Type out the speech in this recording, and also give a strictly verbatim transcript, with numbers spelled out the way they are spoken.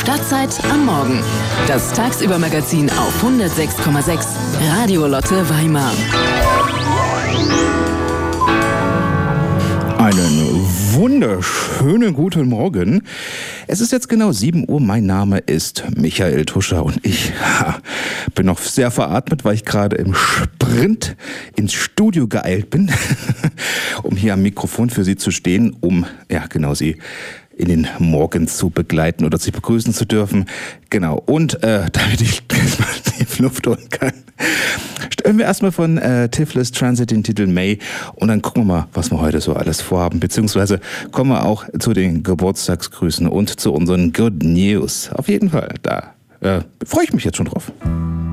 Stadtzeit am Morgen. Das Tagsüber-Magazin auf hundertsechs Komma sechs Radio Lotte Weimar. Einen wunderschönen guten Morgen. Es ist jetzt genau sieben Uhr. Mein Name ist Michael Tuscher und ich ha, bin noch sehr veratmet, weil ich gerade im Sprint ins Studio geeilt bin, um hier am Mikrofon für Sie zu stehen, um, ja genau, Sie in den Morgen zu begleiten oder Sie begrüßen zu dürfen. Genau, und äh, damit ich die Luft holen kann, stellen wir erstmal von äh, Tiflis Transit den Titel May und dann gucken wir mal, was wir heute so alles vorhaben, beziehungsweise kommen wir auch zu den Geburtstagsgrüßen und zu unseren Good News. Auf jeden Fall, da äh, freue ich mich jetzt schon drauf.